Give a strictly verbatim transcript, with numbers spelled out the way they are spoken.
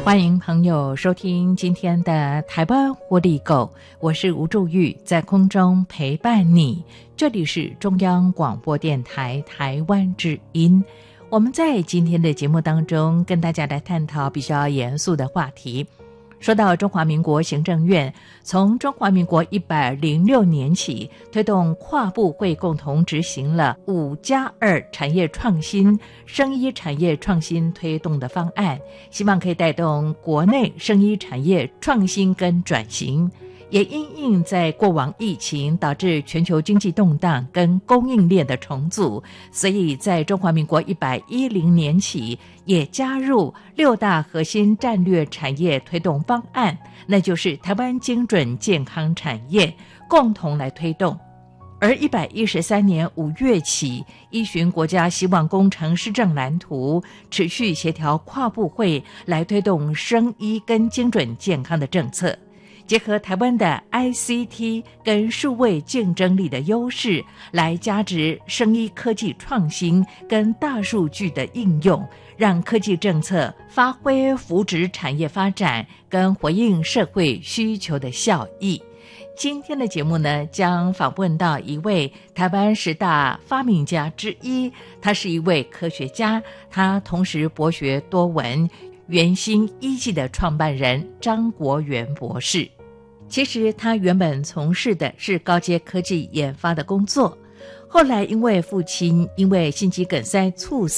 欢迎朋友收听今天的台湾活力狗，我是吴祝玉，在空中陪伴你。这里是中央广播电台台湾之音。我们在今天的节目当中跟大家来探讨比较严肃的话题。说到中华民国行政院，从中华民国一百零六年起，推动跨部会共同执行了五加二产业创新、生医产业创新推动的方案，希望可以带动国内生医产业创新跟转型。也因应在过往疫情导致全球经济动荡跟供应链的重组，所以在中华民国一百一十年起也加入六大核心战略产业推动方案，那就是台湾精准健康产业共同来推动。而一百一十三年五月起，依循国家希望工程施政蓝图，持续协调跨部会来推动生医跟精准健康的政策，结合台湾的 I C T 跟数位竞争力的优势，来加值生医科技创新跟大数据的应用，让科技政策发挥扶植产业发展跟回应社会需求的效益。今天的节目呢，将访问到一位台湾十大发明家之一，他是一位科学家，他同时博学多闻，元心医技的创办人张国元博士。其实他原本从事的是高阶科技研发的工作，后来因为父亲因为心肌梗塞猝死，